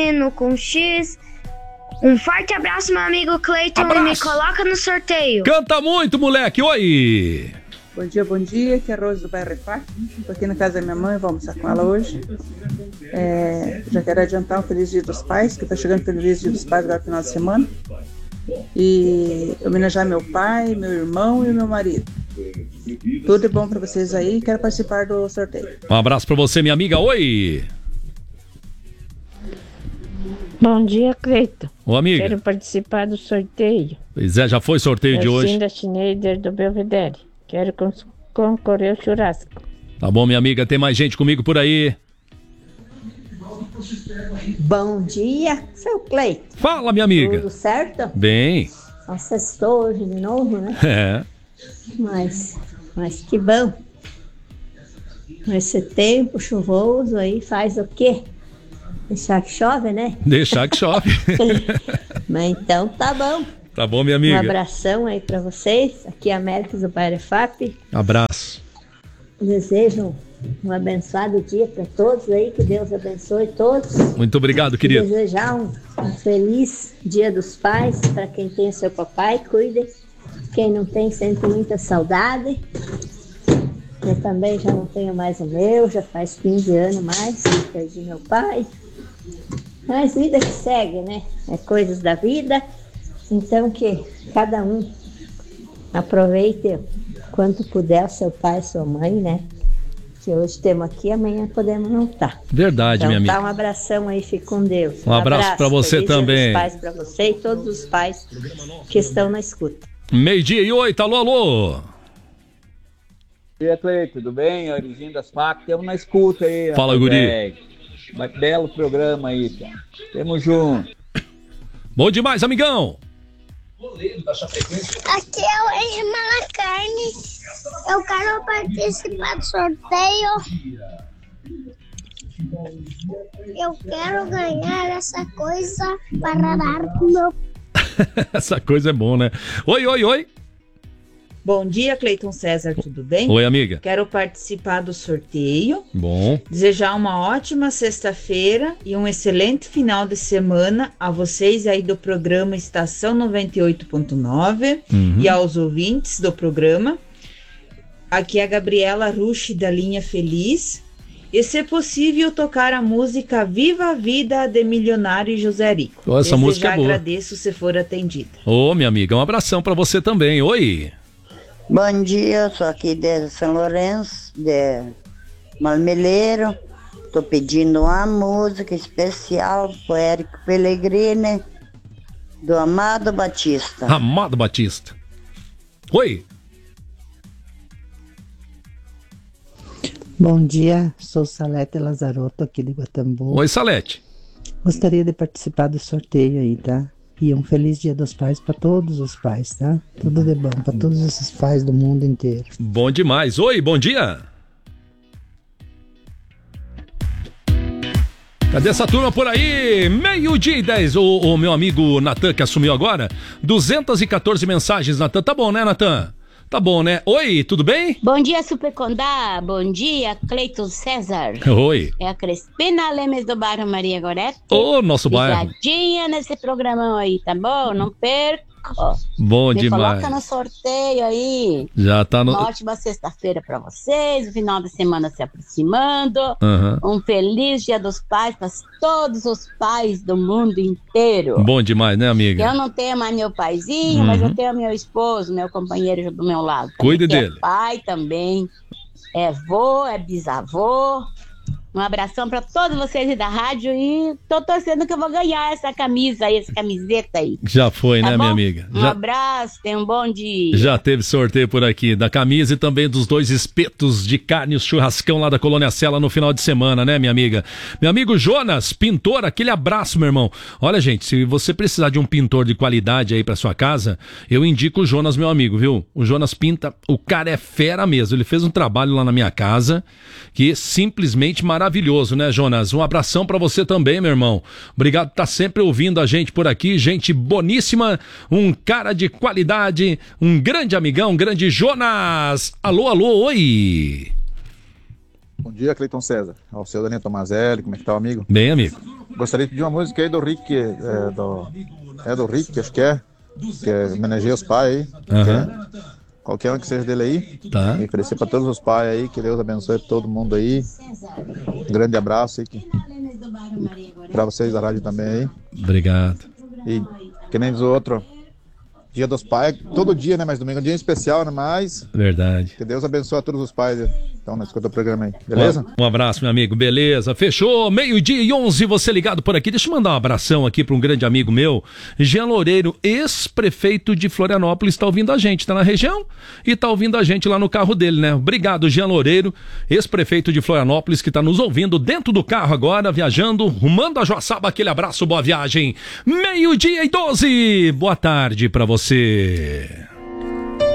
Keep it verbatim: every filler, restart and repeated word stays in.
com X. Um forte abraço, meu amigo Cleiton, e me coloca no sorteio. Canta muito, moleque. Oi! Bom dia, bom dia. Aqui é a Rose do bairro Refá. Estou aqui na casa da minha mãe, vou almoçar com ela hoje. É, já quero adiantar um Feliz Dia dos Pais, que está chegando o Feliz Dia dos Pais agora no final de semana. E homenagear meu pai, meu irmão e meu marido. Tudo de bom para vocês aí. Quero participar do sorteio. Um abraço para você, minha amiga. Oi! Bom dia, Cleiton. Ô, amiga. Quero participar do sorteio. Pois é, já foi sorteio de hoje. Cinda Schneider do Belvedere. Quero concorrer ao churrasco. Tá bom, minha amiga. Tem mais gente comigo por aí. Bom dia, seu Cleiton. Fala, minha amiga. Tudo certo? Bem. Só sextou hoje de novo, né? É. Mas, mas que bom. Esse tempo chuvoso aí faz o quê? Deixar que chove, né? Deixar que chove. Mas então tá bom. Tá bom, minha amiga. Um abração aí pra vocês. Aqui é a América do Bairro Refap. Abraço. Desejo um abençoado dia para todos aí. Que Deus abençoe todos. Muito obrigado, querido. Desejar um, um feliz Dia dos Pais para quem tem o seu papai. Cuide. Quem não tem, sente muita saudade. Eu também já não tenho mais o meu. Já faz quinze anos mais que perdi meu pai. Mas vida que segue, né? É coisas da vida. Então que cada um aproveite quanto puder o seu pai e sua mãe, né? Que hoje temos aqui, amanhã podemos não estar. Verdade, então, minha amiga. Tá, um abração aí, fique com Deus. Um, um abraço, abraço para você Feliz também. Dia dos Pais para você e todos os pais que estão na escuta. Meio-dia e oito, alô, alô. Bom dia, Cleiton, tudo bem? Originho das Facas, estamos na escuta aí. Fala, guri. Mas belo programa aí, cara. Tamo junto. Bom demais, amigão. Aqui é o Henrique Malacarne. Eu quero participar do sorteio. Eu quero ganhar essa coisa para dar pro meu. Essa coisa é bom, né? Oi, oi, oi. Bom dia, Cleiton César, tudo bem? Oi, amiga. Quero participar do sorteio. Bom. Desejar uma ótima sexta-feira e um excelente final de semana a vocês aí do programa Estação noventa e oito ponto nove uhum. e aos ouvintes do programa. Aqui é a Gabriela Rushi da Linha Feliz. E, se possível, tocar a música Viva a Vida de Milionário José Rico. Oh, essa música é boa. Agradeço se for atendida. Ô, oh, minha amiga, um abração pra você também. Oi. Bom dia, sou aqui de São Lourenço, de Malmeleiro. Tô pedindo uma música especial pro Érico Pellegrini, do Amado Batista. Amado Batista. Oi. Bom dia, sou Salete Lazarotto, aqui de Guatambu. Oi, Salete. Gostaria de participar do sorteio aí, tá? E um feliz Dia dos Pais para todos os pais, tá? Tudo de bom para todos esses pais do mundo inteiro. Bom demais. Oi, bom dia. Cadê essa turma por aí? Meio-dia e dez. O, o meu amigo Natan, que assumiu agora, duzentas e quatorze mensagens, Natan. Tá bom, né, Natan? Tá bom, né? Oi, tudo bem? Bom dia, Super Condá. Bom dia, Cleiton César. Oi. É a Crespina Lemes do bairro Maria Gorete. Ô, nosso bairro. Pisadinha nesse programão aí, tá bom? Não perca. Bom Me demais. Coloca no sorteio aí. Já tá no... Uma ótima sexta-feira pra vocês, o final de semana se aproximando. Uhum. Um feliz Dia dos Pais para todos os pais do mundo inteiro. Bom demais, né, amiga? Eu não tenho mais meu paizinho, uhum. mas eu tenho meu esposo, meu companheiro do meu lado. Cuide que dele. É pai também, é avô, é bisavô. Um abração para todos vocês da rádio e tô torcendo que eu vou ganhar essa camisa aí, essa camiseta aí. Já foi, tá né, bom? minha amiga? Um Já... abraço, tenha um bom dia. Já teve sorteio por aqui, da camisa e também dos dois espetos de carne, o churrascão lá da Colônia Sela no final de semana, né, minha amiga? Meu amigo Jonas, pintor, aquele abraço, meu irmão. Olha, gente, se você precisar de um pintor de qualidade aí pra sua casa, eu indico o Jonas, meu amigo, viu? O Jonas pinta, o cara é fera mesmo. Ele fez um trabalho lá na minha casa que é simplesmente maravilhoso, né, Jonas? Um abração pra você também, meu irmão. Obrigado por estar sempre ouvindo a gente por aqui, gente boníssima, um cara de qualidade, um grande amigão, um grande Jonas. Alô, alô, oi. Bom dia, Cleiton César. Ao seu Daniel Tomazelli, como é que tá, amigo? Bem, amigo. Gostaria de pedir uma música aí do Rick, é do, é do Rick, acho que é, que é homenageia os pais aí. Uhum. Que é, qualquer um que seja dele aí. Tá. E oferecer para todos os pais aí, que Deus abençoe todo mundo aí. Um grande abraço aí. Que... para vocês da rádio também aí. Obrigado. E que nem diz o outro, Dia dos Pais, todo dia, né? Mas domingo é um dia especial, né? Mas Verdade. que Deus abençoe a todos os pais. Então, na escuta do programa aí, beleza? Um abraço, meu amigo, beleza, fechou, meio-dia e onze, você ligado por aqui, deixa eu mandar um abração aqui para um grande amigo meu, Jean Loureiro, ex-prefeito de Florianópolis, tá ouvindo a gente, tá na região e tá ouvindo a gente lá no carro dele, né? Obrigado, Jean Loureiro, ex-prefeito de Florianópolis, que tá nos ouvindo dentro do carro agora, viajando, rumando a Joaçaba, aquele abraço, boa viagem, meio-dia e doze, boa tarde para você.